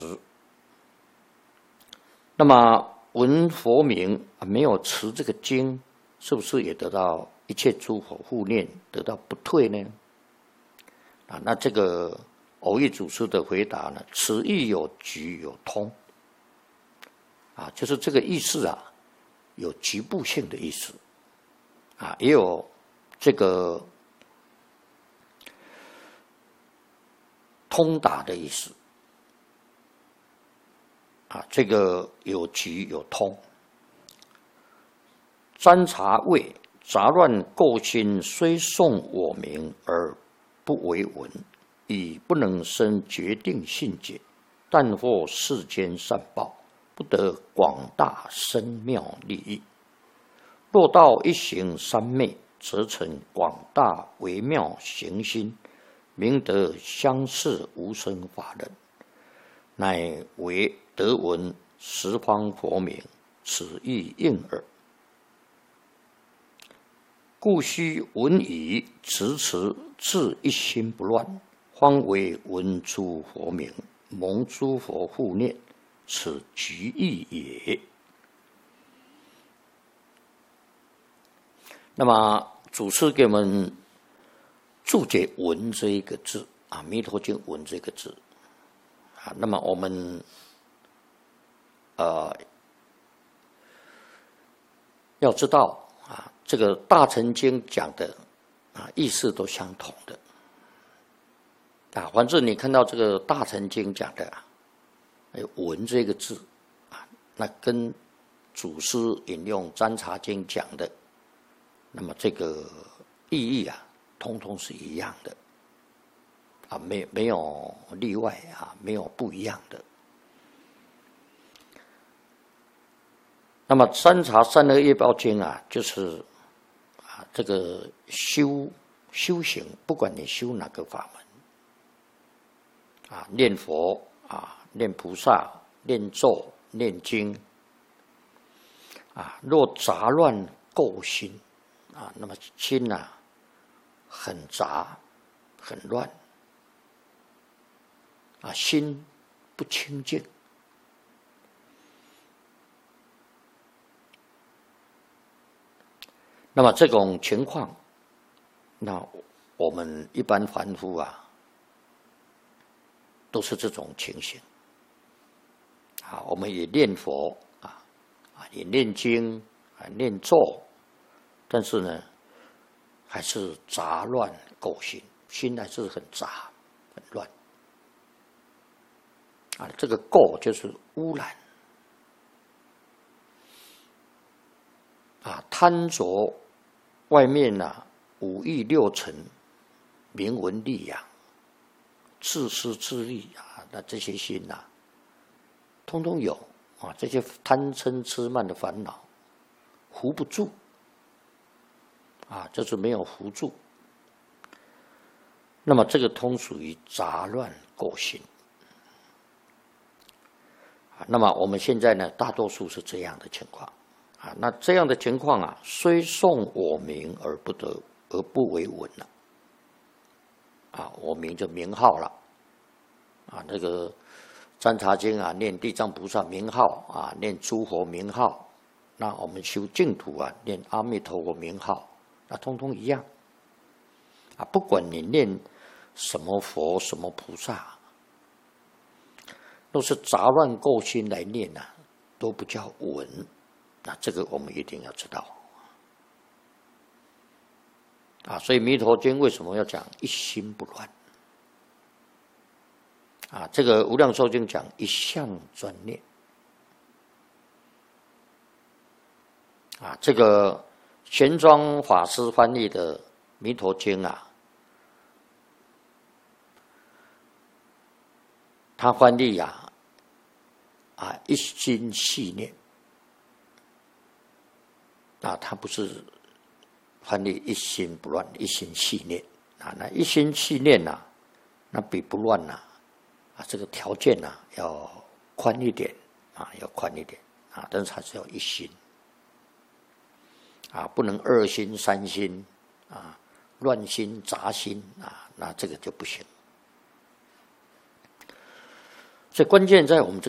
那么闻佛名没有持这个经，是不是也得到一切诸佛护念，得到不退呢？那这个偶益祖师的回答呢，此意有局有通，就是这个意思有局部性的意思，也有这个通达的意思，这个有局有通。瞻察谓：杂乱垢心，虽诵我名而不为闻，已不能生决定信解，但获世间善报，不得广大深妙利益。若到一行三昧，则成广大微妙行心，明得相似无生法忍，乃为得闻十方佛名，此意应耳。故须闻已，持自一心不乱，方为闻诸佛名，蒙诸佛护念，此局意也。那么祖师给我们注解“闻”这一个字《弥陀经》“闻”这个字那么我们要知道这个大乘经讲的意思都相同的反正你看到这个大乘经讲的闻这个字那跟祖师引用瞻察经讲的，那么这个意义通通是一样的没有例外没有不一样的。那么三察三恶业报经就是这个修行，不管你修哪个法门念佛念菩萨，念咒，念经若杂乱垢心那么心很杂很乱心不清净，那么这种情况，那我们一般凡夫都是这种情形我们也念佛也念经念咒，但是呢还是杂乱垢心，心还是很杂很乱这个垢就是污染贪着外面五欲六尘名闻利养，自私自利那这些心通通有这些贪嗔痴慢的烦恼扶不住就是没有扶住，那么这个通属于杂乱垢心那么我们现在呢大多数是这样的情况那这样的情况虽诵我名而不为闻我名就名号了那个瞻察经念地藏菩萨名号念诸佛名号，那我们修净土念阿弥陀佛名号，那通通一样不管你念什么佛什么菩萨，都是杂乱垢心来念都不叫闻，那这个我们一定要知道所以弥陀经为什么要讲一心不乱这个无量寿经讲一向专念这个玄奘法师翻译的弥陀经他翻译一心系念他不是翻译一心不乱，一心系念那一心系念那比不乱这个条件要宽一点要宽一点但是还是要一心不能二心三心乱心杂心那这个就不行。 所以关键在我们这